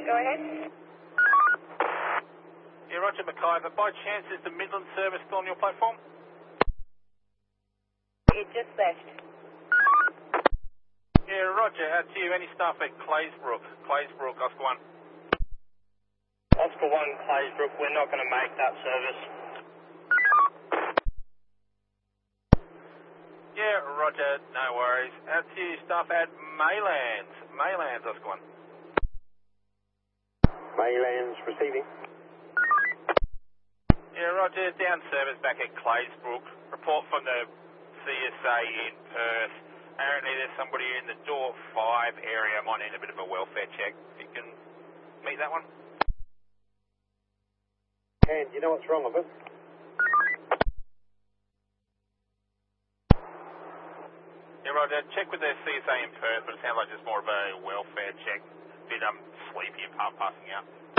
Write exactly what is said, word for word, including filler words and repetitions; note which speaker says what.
Speaker 1: Go ahead.
Speaker 2: Yeah, Roger, McIver. By chance, is the Midland service still on your platform?
Speaker 1: It just left.
Speaker 2: Yeah, Roger. Out to you. Any staff at Claysbrook? Claysbrook, Oscar one.
Speaker 3: Oscar one, Claysbrook. We're not going to make that service.
Speaker 2: Yeah, Roger. No worries. Out to you. Staff at Maylands. Maylands, Oscar one.
Speaker 4: Maylands receiving.
Speaker 2: Yeah, Roger. Down service back at Claysbrook. Report from the C S A in Perth. Apparently there's somebody in the door five area. Might need a bit of a welfare check. You can meet that one.
Speaker 4: And do you know what's wrong with it?
Speaker 2: Yeah, Roger. Check with the C S A in Perth, but it sounds like it's more of a welfare check. Bit um sleepy and palm passing out.